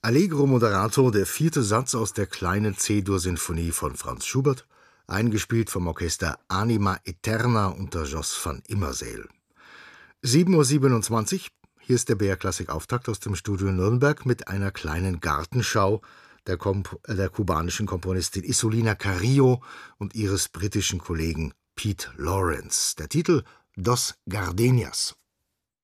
Allegro moderato, der 4. Satz aus der kleinen C-Dur-Sinfonie von Franz Schubert, eingespielt vom Orchester Anima Eterna unter Jos van Immerseel. 7:27 Uhr, hier ist der BR-Klassik-Auftakt aus dem Studio Nürnberg mit einer kleinen Gartenschau der kubanischen Komponistin Isolina Carrillo und ihres britischen Kollegen Pete Lawrence. Der Titel Dos Gardenias.